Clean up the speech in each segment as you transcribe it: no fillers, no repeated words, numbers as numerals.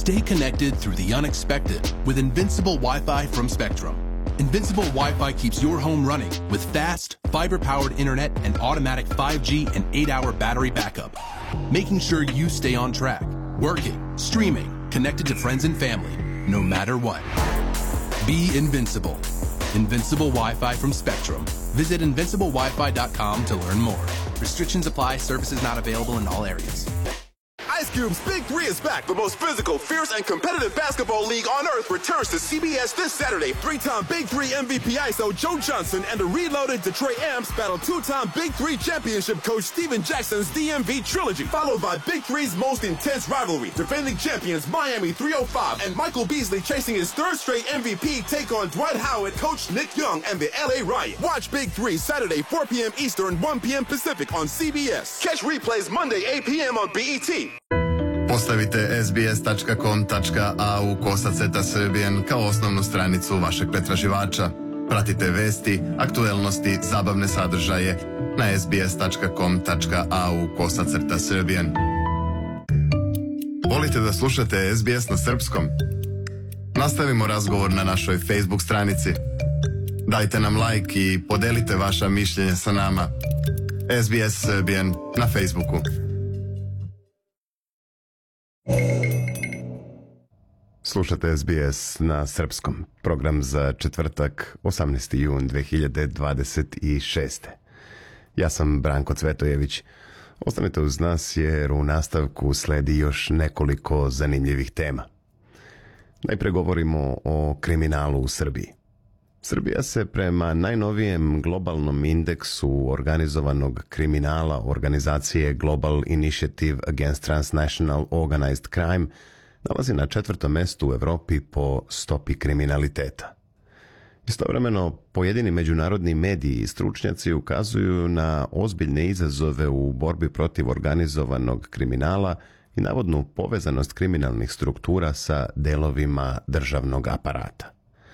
Stay connected through the unexpected with Invincible Wi-Fi from Spectrum. Invincible Wi-Fi keeps your home running with fast, fiber-powered internet and automatic 5G and 8-hour battery backup, making sure you stay on track, working, streaming, connected to friends and family, no matter what. Be invincible. Invincible Wi-Fi from Spectrum. Visit invinciblewifi.com to learn more. Restrictions apply. Services not available in all areas. Ice Cube's Big 3 is back. The most physical, fierce, and competitive basketball league on earth returns to CBS this Saturday. 3-time Big 3 MVP ISO Joe Johnson and the reloaded Detroit Amps battle 2-time Big 3 championship coach Steven Jackson's DMV trilogy, followed by Big 3's most intense rivalry. Defending champions Miami 305 and Michael Beasley chasing his third straight MVP take on Dwight Howard, coach Nick Young, and the LA Riot. Watch Big 3 Saturday 4 p.m. Eastern, 1 p.m. Pacific on CBS. Catch replays Monday 8 p.m. on BET. Postavite sbs.com.au/Serbian kao osnovnu stranicu vašeg pretraživača. Pratite vesti, aktuelnosti, zabavne sadržaje na sbs.com.au/Serbian. Volite da slušate SBS na srpskom? Nastavimo razgovor na našoj Facebook stranici. Dajte nam like i podelite vaša mišljenja sa nama. SBS Serbian na Facebooku. Slušate SBS na srpskom, program za četvrtak 18. jun 2026. Ja sam Branko Cvetojević. Ostanite uz nas jer u nastavku sledi još nekoliko zanimljivih tema. Najpre govorimo o kriminalu u Srbiji. Srbija se prema najnovijem globalnom indeksu organizovanog kriminala organizacije Global Initiative Against Transnational Organized Crime nalazi na 4. mestu u Evropi po stopi kriminaliteta. Istovremeno, pojedini međunarodni mediji i stručnjaci ukazuju na ozbiljne izazove u borbi protiv organizovanog kriminala i navodnu povezanost kriminalnih struktura sa delovima državnog aparata.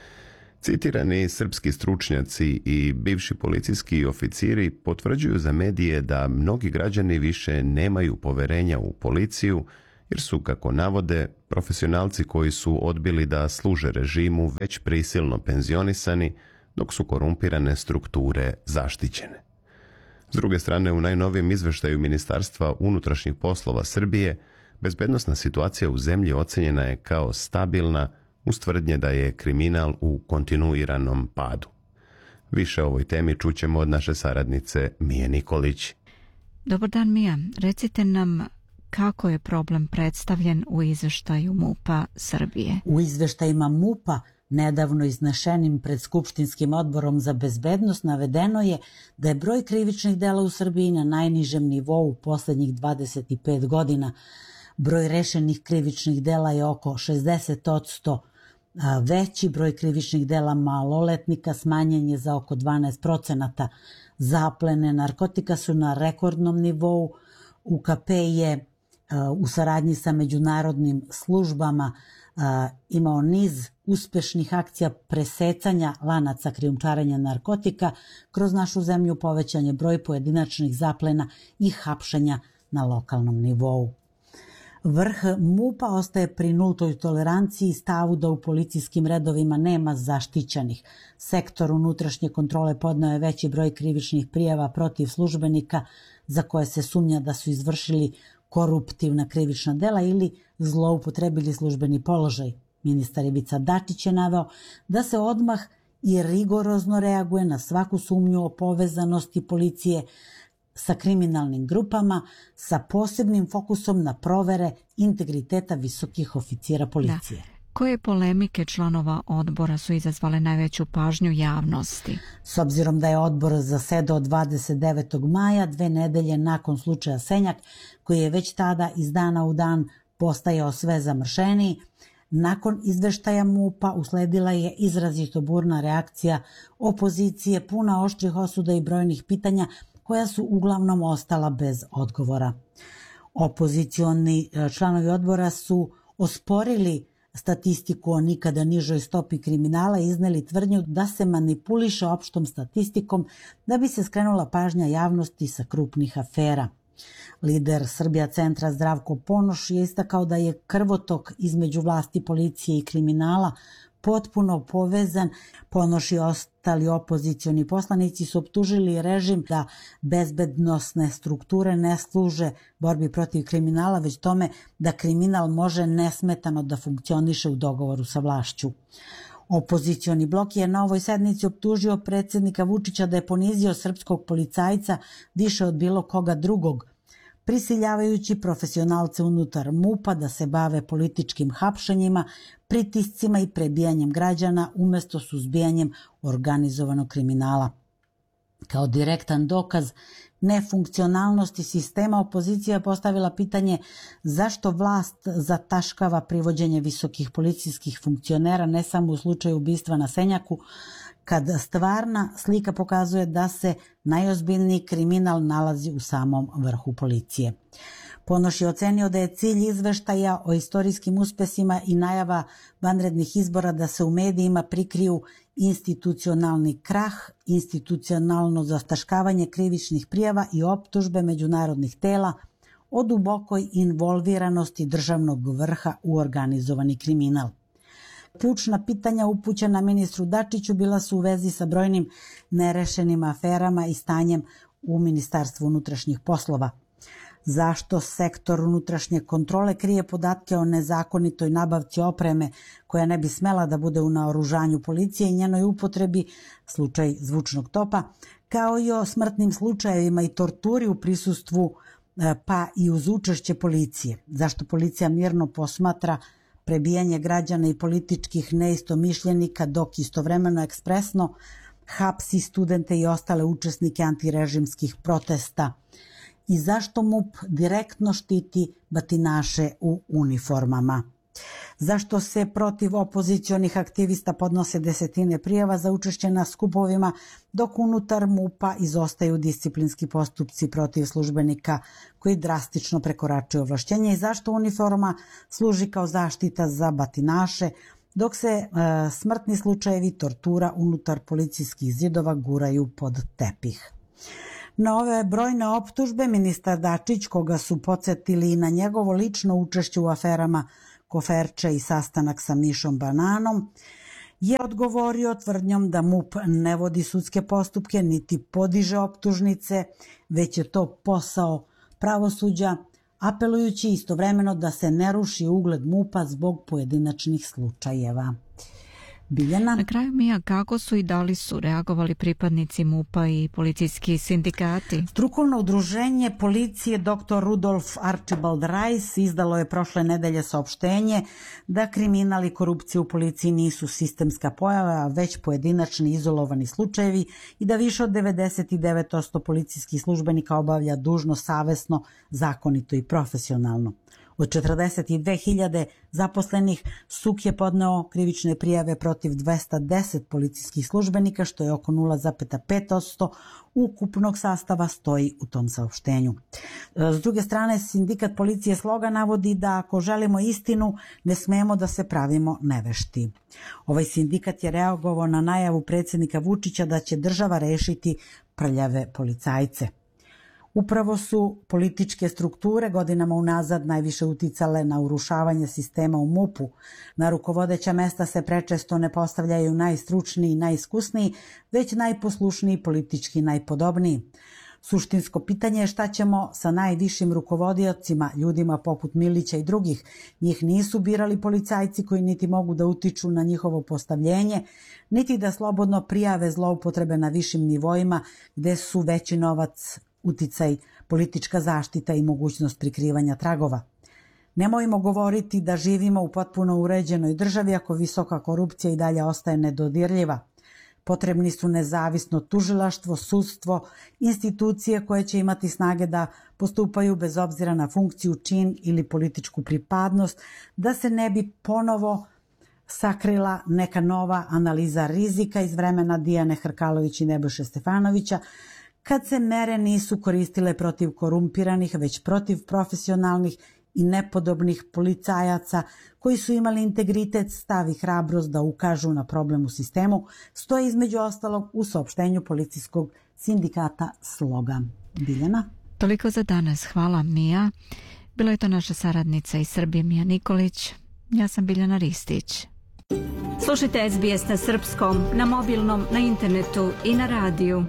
Citirani srpski stručnjaci i bivši policijski oficiri potvrđuju za medije da mnogi građani više nemaju poverenja u policiju jer su, kako navode, profesionalci koji su odbili da služe režimu već prisilno penzionisani, dok su korumpirane strukture zaštićene. S druge strane, u najnovijem izveštaju Ministarstva unutrašnjih poslova Srbije, bezbednosna situacija u zemlji ocenjena je kao stabilna, uz tvrdnje da je kriminal u kontinuiranom padu. Više o ovoj temi čućemo od naše saradnice Mije Nikolić. Dobar dan, Mija. Recite nam kako je problem predstavljen u izveštaju MUP-a Srbije. U izveštajima MUP-a nedavno iznešenim pred Skupštinskim odborom za bezbednost navedeno je da je broj krivičnih dela u Srbiji na najnižem nivou u poslednjih 25 godina. Broj rešenih krivičnih dela je oko 60%, veći broj krivičnih dela maloletnika smanjen je za oko 12%. Zaplene narkotika su na rekordnom nivou. UKP je u saradnji sa međunarodnim službama imao niz uspešnih akcija presecanja lanaca krijumčarenja narkotika. Kroz našu zemlju povećan je broj pojedinačnih zaplena i hapšenja na lokalnom nivou. Vrh MUP-a ostaje pri nultoj toleranciji i stavu da u policijskim redovima nema zaštićenih. Sektor unutrašnje kontrole podneo je veći broj krivičnih prijava protiv službenika za koje se sumnja da su izvršili koruptivna krivična dela ili zloupotrebili službeni položaj. Ministar Ivica Dačić je naveo da se odmah i rigorozno reaguje na svaku sumnju o povezanosti policije sa kriminalnim grupama, sa posebnim fokusom na provere integriteta visokih oficira policije. Da. Koje polemike članova odbora su izazvale najveću pažnju javnosti? S obzirom da je odbor zasedao 29. maja, 2 nedelje nakon slučaja Senjak, koji je već tada iz dana u dan postajao sve zamršeniji, nakon izveštaja MUP-a usledila je izrazito burna reakcija opozicije, puna oštrih osuda i brojnih pitanja koja su uglavnom ostala bez odgovora. Opozicioni članovi odbora su osporili statistiku o nikada nižoj stopi kriminala i izneli tvrdnju da se manipuliše opštom statistikom da bi se skrenula pažnja javnosti sa krupnih afera. Lider Srbija centra Zdravko Ponoš je istakao da je krvotok između vlasti, policije i kriminala potpuno povezan. Ponoš i ostali opozicioni poslanici su optužili režim da bezbednosne strukture ne služe borbi protiv kriminala, već tome da kriminal može nesmetano da funkcioniše u dogovoru sa vlašću. Opozicioni blok je na ovoj sednici optužio predsjednika Vučića da je ponizio srpskog policajca više od bilo koga drugog, prisiljavajući profesionalce unutar MUP-a da se bave političkim hapšenjima, pritiscima i prebijanjem građana umjesto suzbijanjem organizovanog kriminala. Kao direktan dokaz nefunkcionalnosti sistema, opozicija je postavila pitanje zašto vlast zataškava privođenje visokih policijskih funkcionera ne samo u slučaju ubistva na Senjaku, kad stvarna slika pokazuje da se najozbiljniji kriminal nalazi u samom vrhu policije. Ponoš je ocenio da je cilj izveštaja o istorijskim uspesima i najava vanrednih izbora da se u medijima prikriju institucionalni krah, institucionalno zataškavanje krivičnih prijava i optužbe međunarodnih tela o dubokoj involviranosti državnog vrha u organizovani kriminal. Ključna pitanja upućena ministru Dačiću bila su u vezi sa brojnim nerešenim aferama i stanjem u Ministarstvu unutrašnjih poslova. Zašto sektor unutrašnje kontrole krije podatke o nezakonitoj nabavci opreme koja ne bi smela da bude u naoružanju policije i njenoj upotrebi, slučaj zvučnog topa, kao i o smrtnim slučajevima i torturi u prisustvu pa i uz učešće policije? Zašto policija mirno posmatra prebijanje građana i političkih neistomišljenika dok istovremeno ekspresno hapsi studente i ostale učesnike antirežimskih protesta? I zašto MUP direktno štiti batinaše u uniformama? Zašto se protiv opozicionih aktivista podnose desetine prijava za učešće na skupovima, dok unutar MUP-a izostaju disciplinski postupci protiv službenika koji drastično prekoračuju ovlašćenje? I zašto uniforma služi kao zaštita za batinaše, dok se smrtni slučajevi tortura unutar policijskih zidova guraju pod tepih? Na ove brojne optužbe ministar Dačić, koga su podsjetili i na njegovo lično učešće u aferama Koferče i sastanak sa Mišom Bananom, je odgovorio tvrdnjom da MUP ne vodi sudske postupke niti podiže optužnice, već je to posao pravosuđa, apelujući istovremeno da se ne ruši ugled MUP-a zbog pojedinačnih slučajeva. Biljana? Na kraju, Mija, kako su i da li su reagovali pripadnici MUP-a i policijski sindikati? Strukovno udruženje policije Dr. Rudolf Archibald Rice izdalo je prošle nedelje saopštenje da kriminal i korupcija u policiji nisu sistemska pojava, već pojedinačni izolovani slučajevi i da više od 99% policijskih službenika obavlja dužnost savesno, zakonito i profesionalno. Od 42.000 zaposlenih SUK je podneo krivične prijave protiv 210 policijskih službenika, što je oko 0,5% ukupnog sastava, stoji u tom saopštenju. S druge strane, sindikat policije Sloga navodi da ako želimo istinu, ne smemo da se pravimo nevešti. Ovaj sindikat je reagovao na najavu predsjednika Vučića da će država rešiti prljave policajce. Upravo su političke strukture godinama unazad najviše uticale na urušavanje sistema u MUP-u. Na rukovodeća mesta se prečesto ne postavljaju najstručniji i najiskusniji, već najposlušniji, politički najpodobniji. Suštinsko pitanje je šta ćemo sa najvišim rukovodiocima, ljudima poput Milića i drugih. Njih nisu birali policajci koji niti mogu da utiču na njihovo postavljenje, niti da slobodno prijave zloupotrebe na višim nivoima gde su veći novac, uticaj, politička zaštita i mogućnost prikrivanja tragova. Nemojmo govoriti da živimo u potpuno uređenoj državi ako visoka korupcija i dalje ostaje nedodirljiva. Potrebni su nezavisno tužilaštvo, sudstvo, institucije koje će imati snage da postupaju bez obzira na funkciju, čin ili političku pripadnost, da se ne bi ponovo sakrila neka nova analiza rizika iz vremena Dijane Hrkalović i Nebojše Stefanovića, kad se mere nisu koristile protiv korumpiranih, već protiv profesionalnih i nepodobnih policajaca koji su imali integritet, stav i hrabrost da ukažu na problem u sistemu, stoji između ostalog u saopštenju policijskog sindikata Sloga. Biljana? Toliko za danas. Hvala, Mija. Bila je to naša saradnica iz Srbije, Mija Nikolić. Ja sam Biljana Ristić. Slušajte SBS na srpskom, na mobilnom, na internetu i na radiju.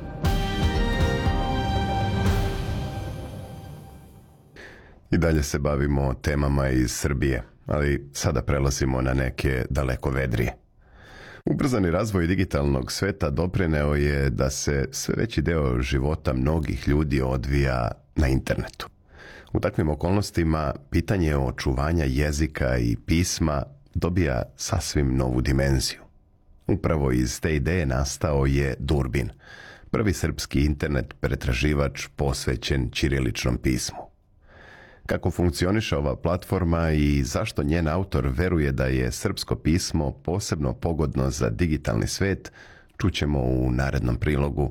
I dalje se bavimo temama iz Srbije, ali sada prelazimo na neke daleko vedrije. Ubrzani razvoj digitalnog sveta doprineo je da se sve veći deo života mnogih ljudi odvija na internetu. U takvim okolnostima pitanje očuvanja jezika i pisma dobija sasvim novu dimenziju. Upravo iz te ideje nastao je Durbin, prvi srpski internet pretraživač posvećen ćiriličnom pismu. Kako funkcioniše ova platforma i zašto njen autor veruje da je srpsko pismo posebno pogodno za digitalni svet, čućemo u narednom prilogu.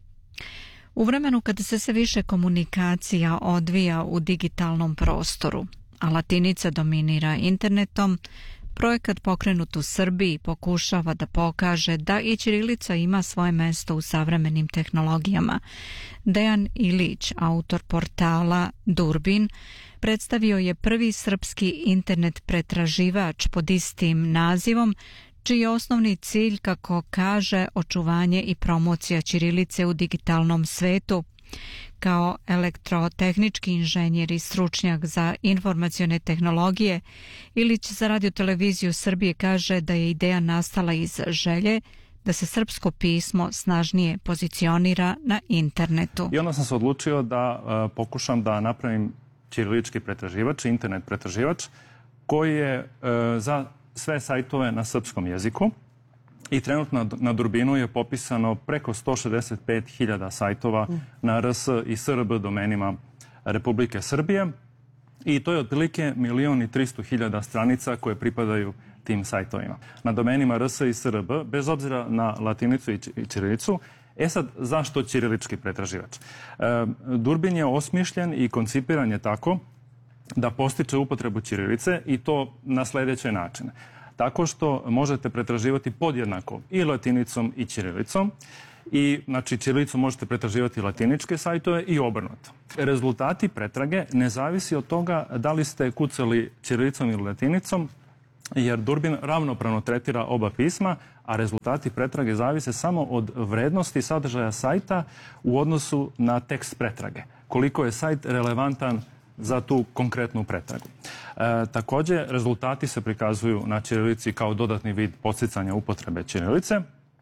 U vremenu kada se sve više komunikacija odvija u digitalnom prostoru, a latinica dominira internetom, projekat pokrenut u Srbiji pokušava da pokaže da i ćirilica ima svoje mesto u savremenim tehnologijama. Dejan Ilić, autor portala Durbin, predstavio je prvi srpski internet pretraživač pod istim nazivom, čiji je osnovni cilj, kako kaže, očuvanje i promocija ćirilice u digitalnom svetu. Kao elektrotehnički inženjer i stručnjak za informacione tehnologije, Ilić za Radio-televiziju Srbije kaže da je ideja nastala iz želje da se srpsko pismo snažnije pozicionira na internetu. I onda sam se odlučio da pokušam da napravim ćirilički pretraživač, internet pretraživač, koji je za sve sajtove na srpskom jeziku. I trenutno na Durbinu je popisano preko 165.000 sajtova na RS i SRB domenima Republike Srbije. I to je otprilike 1.300.000 stranica koje pripadaju tim sajtovima. Na domenima RS i SRB, bez obzira na latinicu i ćirilicu. Sad, zašto ćirilički pretraživač? Durbin je osmišljen i koncipiran je tako da postiče upotrebu ćirilice i to na sljedeće načine. Tako što možete pretraživati podjednako i latinicom i ćirilicom. I, znači, ćirilicu možete pretraživati latiničke sajtove i obrnuto. Rezultati pretrage ne zavisi od toga da li ste kucali ćirilicom ili latinicom, jer Durbin ravnopravno tretira oba pisma, a rezultati pretrage zavise samo od vrednosti sadržaja sajta u odnosu na tekst pretrage. Koliko je sajt relevantan za tu konkretnu pretragu. Također, rezultati se prikazuju na ćirilici kao dodatni vid podsticanja upotrebe ćirilice.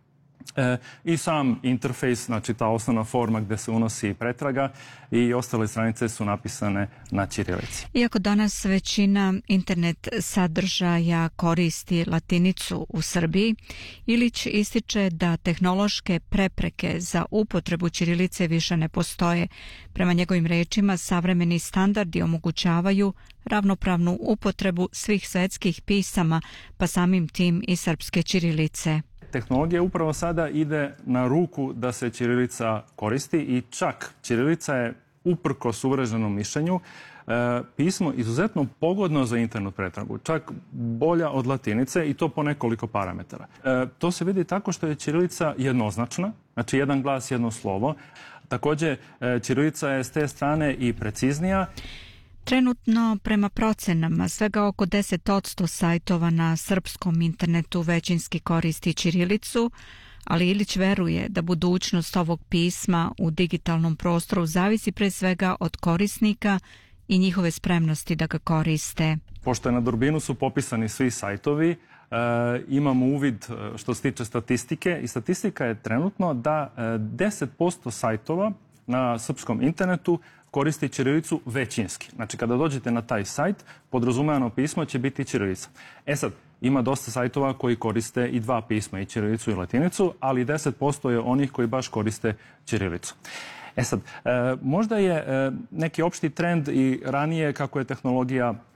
I sam interfejs, znači ta osnovna forma gdje se unosi pretraga i ostale stranice su napisane na ćirilici. Iako danas većina internet sadržaja koristi latinicu u Srbiji, Ilić ističe da tehnološke prepreke za upotrebu ćirilice više ne postoje. Prema njegovim rečima, savremeni standardi omogućavaju ravnopravnu upotrebu svih svetskih pisama, pa samim tim i srpske ćirilice. Tehnologija upravo sada ide na ruku da se ćirilica koristi i čak ćirilica je, uprkos uvreženom mišljenju, pismo izuzetno pogodno za internet pretragu, čak bolja od latinice i to po nekoliko parametara. To se vidi tako što je ćirilica jednoznačna, znači jedan glas, jedno slovo. Također, ćirilica je s te strane i preciznija. Trenutno, prema procenama, svega oko 10% sajtova na srpskom internetu većinski koristi ćirilicu, ali Ilić veruje da budućnost ovog pisma u digitalnom prostoru zavisi pre svega od korisnika i njihove spremnosti da ga koriste. Pošto je na Durbinu su popisani svi sajtovi, imamo uvid što se tiče statistike i statistika je trenutno da 10% sajtova na srpskom internetu koristi ćirilicu većinski. Znači, kada dođete na taj sajt, podrazumevano pismo će biti ćirilica. Sad, ima dosta sajtova koji koriste i dva pisma, i ćirilicu i latinicu, ali 10% je onih koji baš koriste ćirilicu. Sad, možda je neki opšti trend i ranije kako je tehnologija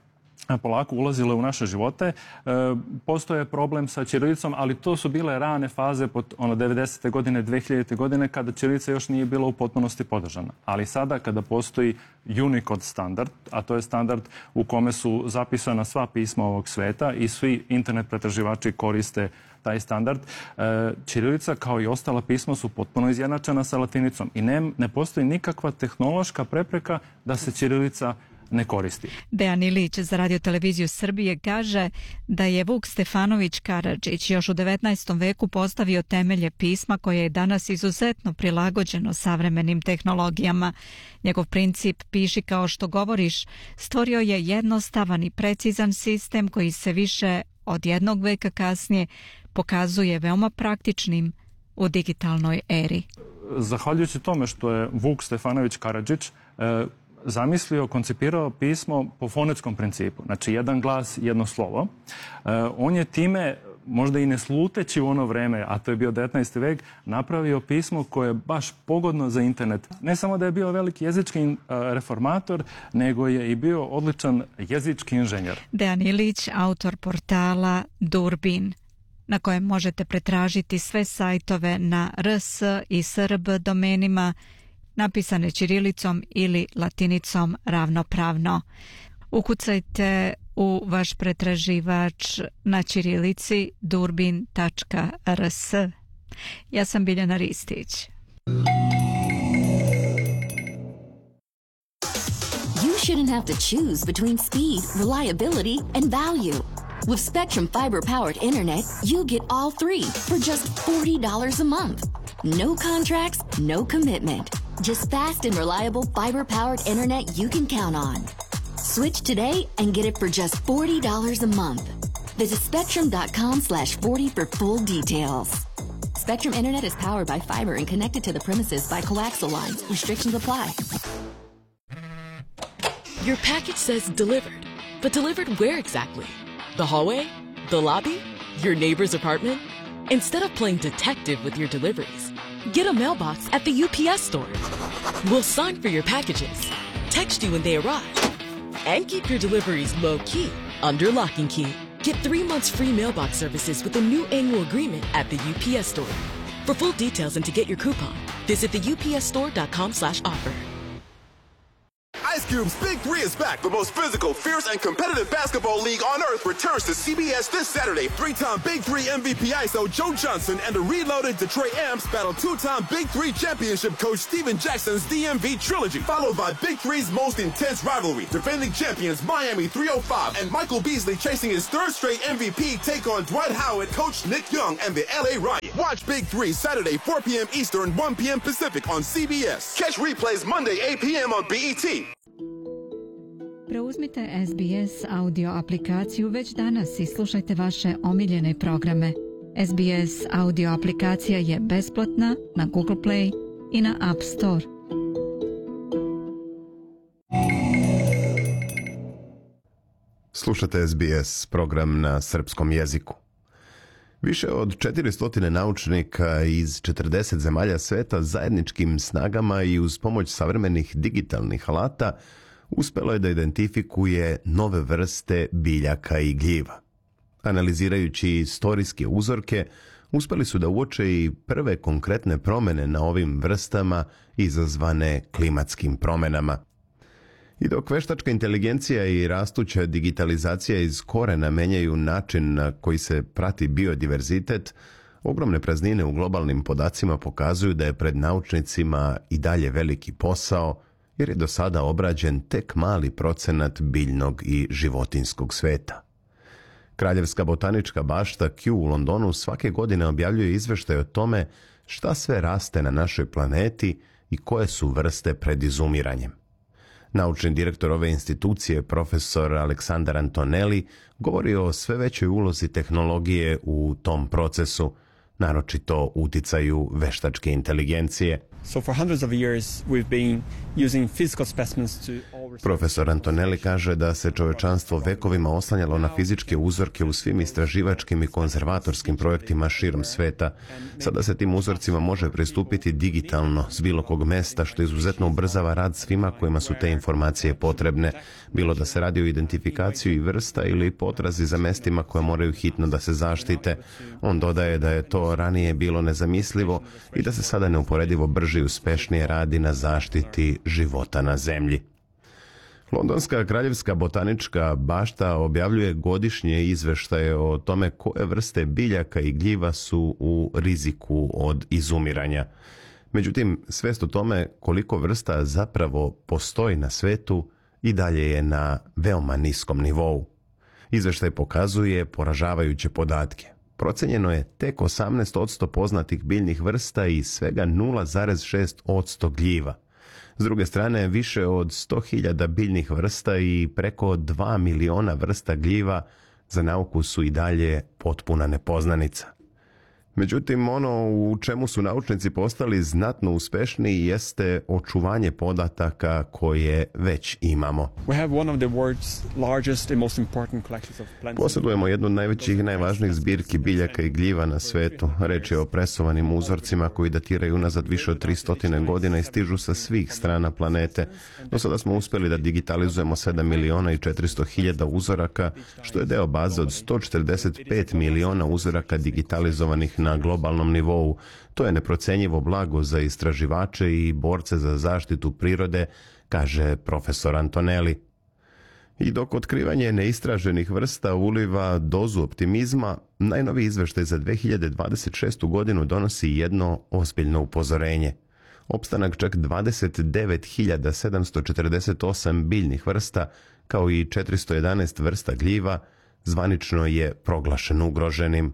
polako ulazile u naše živote. Postoje problem sa ćirilicom, ali to su bile rane faze pod 90. godine, 2000. godine, kada ćirilica još nije bila u potpunosti podržana. Ali sada, kada postoji Unicode standard, a to je standard u kome su zapisana sva pisma ovog sveta i svi internet pretraživači koriste taj standard, ćirilica kao i ostala pisma su potpuno izjednačena sa latinicom i ne postoji nikakva tehnološka prepreka da se ćirilica ne koristi. Dejan Ilić za Radio televiziju Srbije kaže da je Vuk Stefanović Karadžić još u 19. veku postavio temelje pisma koje je danas izuzetno prilagođeno savremenim tehnologijama. Njegov princip piši kao što govoriš stvorio je jednostavan i precizan sistem koji se više od jednog veka kasnije pokazuje veoma praktičnim u digitalnoj eri. Zahvaljujući tome što je Vuk Stefanović Karadžić zamislio, koncipirao pismo po fonetskom principu. Znači, jedan glas, jedno slovo. On je time, možda i ne sluteći u ono vreme, a to je bio 19. vek, napravio pismo koje je baš pogodno za internet. Ne samo da je bio veliki jezički reformator, nego je i bio odličan jezički inženjer. Dejan Ilić, autor portala Durbin, na kojem možete pretražiti sve sajtove na rs i srb domenima, napisane ćirilicom ili latinicom ravnopravno. Ukucajte u vaš pretraživač na ćirilici durbin.rs. Ja sam Biljana Ristić. You shouldn't have to choose between speed, reliability, and value. With Spectrum fiber-powered internet, you get all three for just $40 a month. No contracts, no commitment. Just fast and reliable fiber-powered internet you can count on. Switch today and get it for just $40 a month. Visit spectrum.com/40 for full details. Spectrum Internet is powered by fiber and connected to the premises by coaxial lines. Restrictions apply. Your package says delivered, but delivered where exactly? The hallway? The lobby? Your neighbor's apartment? Instead of playing detective with your deliveries, get a mailbox at the UPS store. We'll sign for your packages, text you when they arrive, and keep your deliveries low-key, under lock and key. Get 3 months free mailbox services with a new annual agreement at the UPS store. For full details and to get your coupon, visit theupsstore.com/offer. Ice Cube's Big Three is back. The most physical, fierce, and competitive basketball league on earth returns to CBS this Saturday. Three-time Big Three MVP ISO Joe Johnson and the reloaded Detroit Amps battle two-time Big Three championship coach Steven Jackson's DMV trilogy, followed by Big Three's most intense rivalry. Defending champions Miami 305 and Michael Beasley chasing his third straight MVP take on Dwight Howard, coach Nick Young, and the LA Riot. Watch Big Three Saturday 4 p.m. Eastern, 1 p.m. Pacific on CBS. Catch replays Monday 8 p.m. on BET. Preuzmite SBS audio aplikaciju već danas i slušajte vaše omiljene programe. SBS audio aplikacija je besplatna na Google Play i na App Store. Slušate SBS, program na srpskom jeziku. Više od 400 naučnika iz 40 zemalja sveta zajedničkim snagama i uz pomoć savremenih digitalnih alata uspelo je da identifikuje nove vrste biljaka i gljiva. Analizirajući istorijske uzorke, uspeli su da uoče i prve konkretne promene na ovim vrstama izazvane klimatskim promenama. I dok veštačka inteligencija i rastuća digitalizacija iz korena menjaju način na koji se prati biodiverzitet, ogromne praznine u globalnim podacima pokazuju da je pred naučnicima i dalje veliki posao, jer je do sada obrađen tek mali procenat biljnog i životinjskog sveta. Kraljevska botanička bašta Kew u Londonu svake godine objavljuje izveštaj o tome šta sve raste na našoj planeti i koje su vrste pred izumiranjem. Naučni direktor ove institucije, profesor Aleksandar Antonelli, govori o sve većoj ulozi tehnologije u tom procesu, naročito uticaju veštačke inteligencije. So for hundreds of years we've been using physical specimens to Profesor Antonelli kaže da se čovečanstvo vekovima oslanjalo na fizičke uzorke u svim istraživačkim i konzervatorskim projektima širom sveta. Sada se tim uzorcima može pristupiti digitalno s bilo kog mesta, što izuzetno ubrzava rad svima kojima su te informacije potrebne, bilo da se radi o identifikaciji vrsta ili potrazi za mestima koja moraju hitno da se zaštite. On dodaje da je to ranije bilo nezamislivo i da se sada neuporedivo brže i uspešnije radi na zaštiti života na zemlji. Londonska kraljevska botanička bašta objavljuje godišnje izveštaje o tome koje vrste biljaka i gljiva su u riziku od izumiranja. Međutim, svest o tome koliko vrsta zapravo postoji na svetu i dalje je na veoma niskom nivou. Izveštaj pokazuje poražavajuće podatke. Procenjeno je tek 18% poznatih biljnih vrsta i svega 0,6% gljiva. S druge strane, više od 100.000 biljnih vrsta i preko 2 miliona vrsta gljiva za nauku su i dalje potpuna nepoznanica. Međutim, ono u čemu su naučnici postali znatno uspešniji jeste očuvanje podataka koje već imamo. Posjedujemo jednu od najvećih i najvažnijih zbirki biljaka i gljiva na svetu. Reč je o presovanim uzorcima koji datiraju unazad više od 300 godina i stižu sa svih strana planete. Do sada smo uspjeli da digitalizujemo 7 miliona i 400.000 uzoraka, što je deo baze od 145 miliona uzoraka digitalizovanih na globalnom nivou. To je neprocenjivo blago za istraživače i borce za zaštitu prirode, kaže profesor Antonelli. I dok otkrivanje neistraženih vrsta uliva dozu optimizma, najnoviji izveštaj za 2026. godinu donosi jedno ozbiljno upozorenje. Opstanak čak 29.748 biljnih vrsta, kao i 411 vrsta gljiva, zvanično je proglašen ugroženim.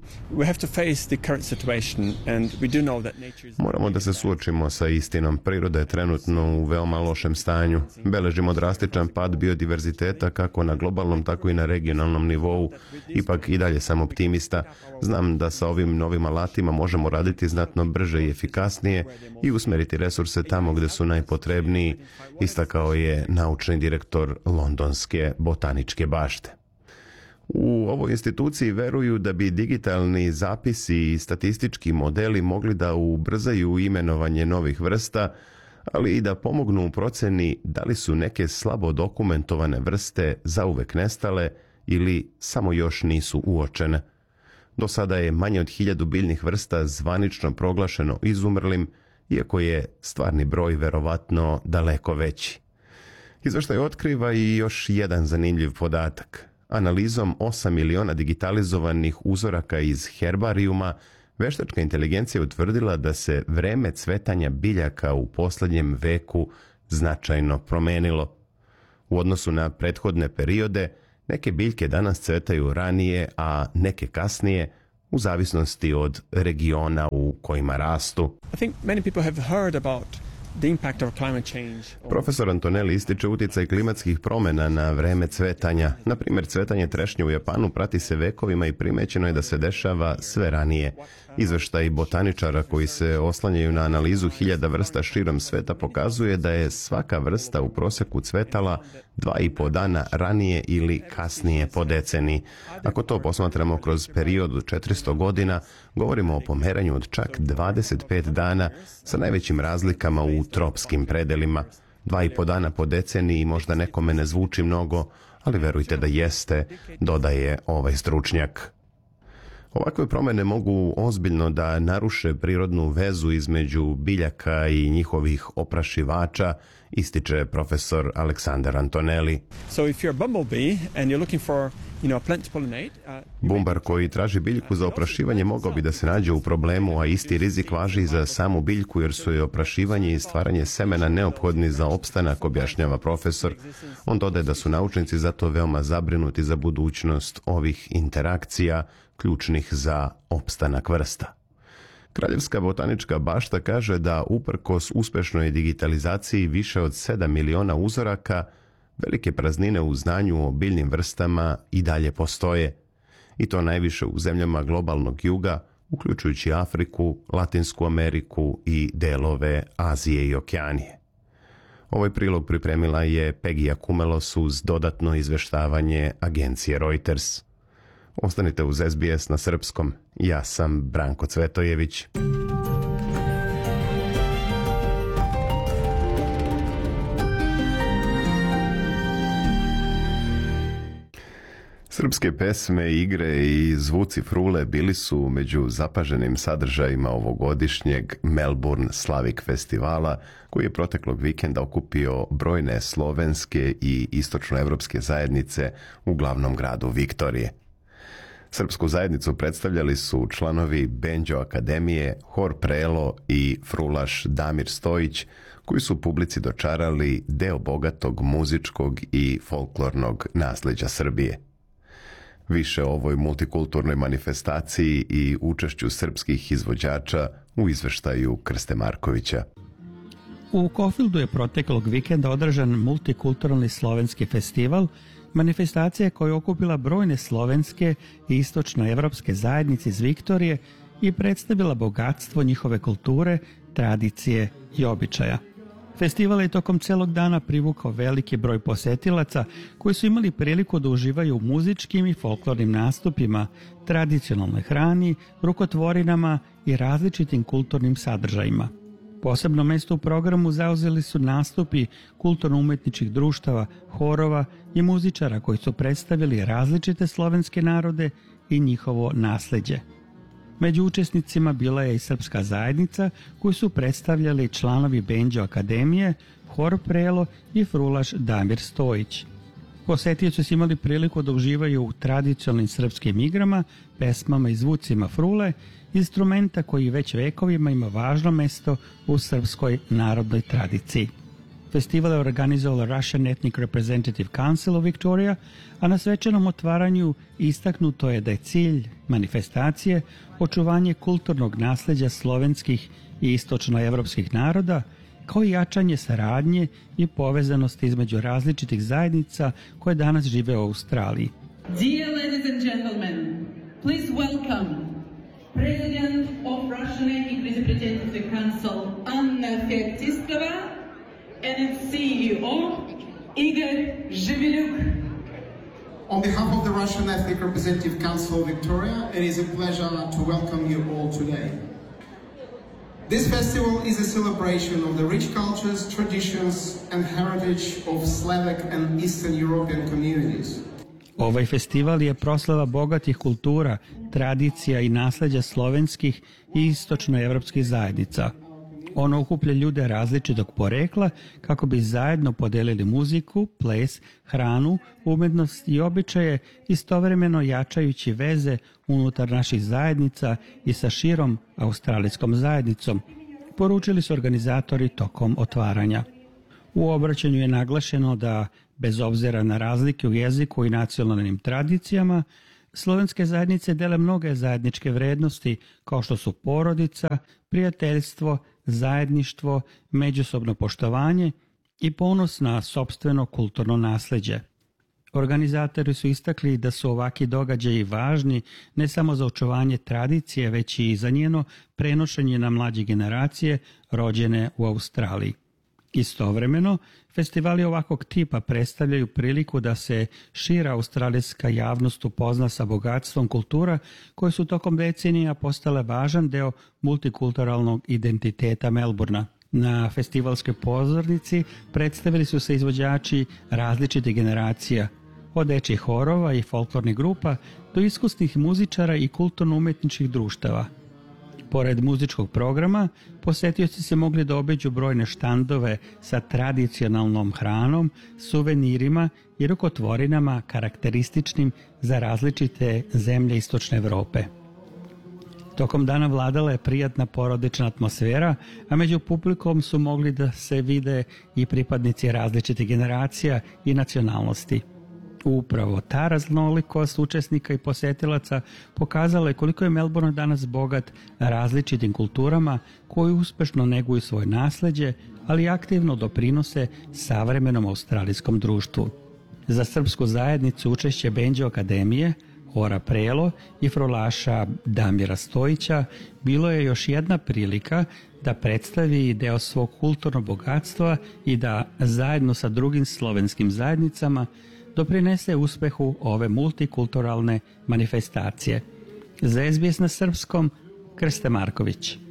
Moramo da se suočimo sa istinom. Priroda je trenutno u veoma lošem stanju. Beležimo drastičan pad biodiverziteta kako na globalnom, tako i na regionalnom nivou. Ipak i dalje sam optimista. Znam da sa ovim novim alatima možemo raditi znatno brže i efikasnije i usmeriti resurse tamo gde su najpotrebniji, istakao je naučni direktor Londonske botaničke bašte. U ovoj instituciji veruju da bi digitalni zapisi i statistički modeli mogli da ubrzaju imenovanje novih vrsta, ali i da pomognu u proceni da li su neke slabo dokumentovane vrste zauvek nestale ili samo još nisu uočene. Do sada je manje od 1000 biljnih vrsta zvanično proglašeno izumrlim, iako je stvarni broj verovatno daleko veći. Izveštaj otkriva i još jedan zanimljiv podatak. Analizom 8 miliona digitalizovanih uzoraka iz herbarijuma, veštačka inteligencija utvrdila da se vreme cvetanja biljaka u posljednjem veku značajno promenilo. U odnosu na prethodne periode, neke biljke danas cvetaju ranije, a neke kasnije, u zavisnosti od regiona u kojima rastu. Profesor Antonelli ističe utjecaj klimatskih promjena na vreme cvetanja. Na primjer, cvetanje trešnje u Japanu prati se vekovima i primećeno je da se dešava sve ranije. Izveštaj botaničara koji se oslanjaju na analizu 1000 vrsta širom sveta pokazuje da je svaka vrsta u prosjeku cvetala 2,5 dana ranije ili kasnije po deceniji. Ako to posmatramo kroz period od 400 godina, govorimo o pomeranju od čak 25 dana sa najvećim razlikama u tropskim predelima. 2,5 dana po deceniji možda nekome ne zvuči mnogo, ali verujte da jeste, dodaje ovaj stručnjak. Ovakve promjene mogu ozbiljno da naruše prirodnu vezu između biljaka i njihovih oprašivača, ističe profesor Aleksandar Antonelli. Bumbar koji traži biljku za oprašivanje mogao bi da se nađe u problemu, a isti rizik važi i za samu biljku jer su je oprašivanje i stvaranje semena neophodni za opstanak, objašnjava profesor. On dodaje da su naučnici zato veoma zabrinuti za budućnost ovih interakcija, ključnih za opstanak vrsta. Kraljevska botanička bašta kaže da uprkos uspešnoj digitalizaciji više od 7 miliona uzoraka, velike praznine u znanju o biljnim vrstama i dalje postoje. I to najviše u zemljama globalnog juga, uključujući Afriku, Latinsku Ameriku i delove Azije i Okeanije. Ovaj prilog pripremila je Pegija Kumelos uz dodatno izveštavanje agencije Reuters. Ostanite uz SBS na srpskom. Ja sam Branko Cvetojević. Srpske pesme, igre i zvuci frule bili su među zapaženim sadržajima ovogodišnjeg Melbourne Slavic festivala, koji je proteklog vikenda okupio brojne slovenske i istočnoevropske zajednice u glavnom gradu Viktorije. Srpsku zajednicu predstavljali su članovi Benđo Akademije, Hor Prelo i frulaš Damir Stojić, koji su publici dočarali deo bogatog muzičkog i folklornog nasleđa Srbije. Više o ovoj multikulturnoj manifestaciji i učešću srpskih izvođača u izveštaju Krste Markovića. U Kofildu je proteklog vikenda održan multikulturalni slovenski festival, manifestacija koja je okupila brojne slovenske i istočnoevropske zajednice iz Viktorije i predstavila bogatstvo njihove kulture, tradicije i običaja. Festival je tokom celog dana privukao veliki broj posetilaca koji su imali priliku da uživaju u muzičkim i folklornim nastupima, tradicionalnoj hrani, rukotvorinama i različitim kulturnim sadržajima. Posebno mesto u programu zauzeli su nastupi kulturno-umetničkih društava, horova i muzičara koji su predstavili različite slovenske narode i njihovo nasleđe. Među učesnicima bila je i srpska zajednica koju su predstavljali članovi Benđo Akademije, Hor Prelo i frulaš Damir Stojić. Posetioci su imali priliku da uživaju u tradicionalnim srpskim igrama, pesmama i zvucima frule, instrumenta koji već vekovima ima važno mesto u srpskoj narodnoj tradiciji. Festival je organizovala Russian Ethnic Representative Council of Victoria, a na svečanom otvaranju istaknuto je da je cilj manifestacije očuvanje kulturnog nasleđa slovenskih i istočnoevropskih naroda, kao i jačanje saradnje i povezanosti između različitih zajednica koje danas žive u Australiji. Dear ladies and gentlemen, please welcome President of Russian Ethnic Representative Council Anna Fetisova and its CEO Igor Zhiviluk. On behalf of the Russian Ethnic Representative Council of Victoria, it is a pleasure to welcome you all today. This festival is a celebration of the rich cultures, traditions and heritage of Slavic and Eastern European communities. Ovaj festival je proslava bogatih kultura, tradicija i nasleđa slovenskih i istočnoevropskih zajednica. Ono okuplja ljude različitog porekla kako bi zajedno podelili muziku, ples, hranu, umetnost i običaje, istovremeno jačajući veze unutar naših zajednica i sa širom australijskom zajednicom, poručili su organizatori tokom otvaranja. U obraćanju je naglašeno da, bez obzira na razlike u jeziku i nacionalnim tradicijama, slovenske zajednice dele mnoge zajedničke vrednosti kao što su porodica, prijateljstvo, zajedništvo, međusobno poštovanje i ponos na sopstveno kulturno nasleđe. Organizatori su istakli da su ovakvi događaji važni ne samo za očuvanje tradicije, već i za njeno prenošenje na mlađe generacije rođene u Australiji. Istovremeno, festivali ovakvog tipa predstavljaju priliku da se šira australijska javnost upozna sa bogatstvom kultura koje su tokom decenija postale važan deo multikulturalnog identiteta Melbourna. Na festivalskoj pozornici predstavili su se izvođači različitih generacija, od dečjih horova i folklornih grupa do iskusnih muzičara i kulturno-umetničkih društava. Pored muzičkog programa, posetioci se mogli da obiđu brojne štandove sa tradicionalnom hranom, suvenirima i rukotvorinama karakterističnim za različite zemlje Istočne Evrope. Tokom dana vladala je prijatna porodična atmosfera, a među publikom su mogli da se vide i pripadnici različitih generacija i nacionalnosti. Upravo ta raznolikost učesnika i posetilaca pokazala je koliko je Melbourne danas bogat različitim kulturama koji uspešno neguju svoje nasleđe, ali aktivno doprinose savremenom australijskom društvu. Za srpsku zajednicu učešće Benđo Akademije, Ora Prelo i frulaša Damira Stojića bilo je još jedna prilika da predstavi deo svog kulturnog bogatstva i da zajedno sa drugim slovenskim zajednicama doprinese uspehu ove multikulturalne manifestacije. Za SBS na srpskom, Krste Marković.